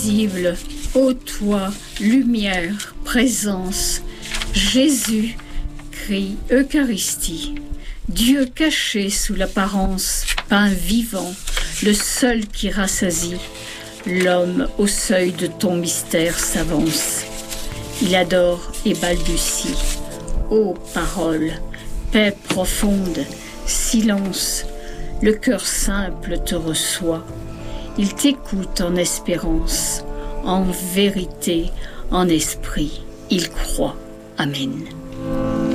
Visible, ô toi, lumière, présence, Jésus, crie Eucharistie. Dieu caché sous l'apparence, pain vivant, le seul qui rassasie, l'homme au seuil de ton mystère s'avance. Il adore et balbutie. Ô parole, paix profonde, silence, le cœur simple te reçoit. Il t'écoute en espérance, en vérité, en esprit. Il croit. Amen.